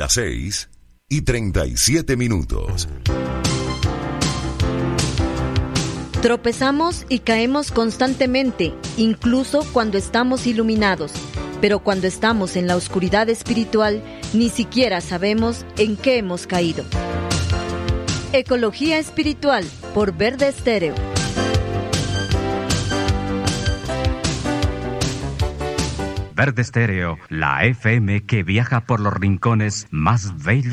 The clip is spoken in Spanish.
Las 6:37. Tropezamos y caemos constantemente, incluso cuando estamos iluminados. Pero cuando estamos en la oscuridad espiritual, ni siquiera sabemos en qué hemos caído. Ecología Espiritual, por Verde Estéreo. Verde Estéreo, la FM que viaja por los rincones más bellos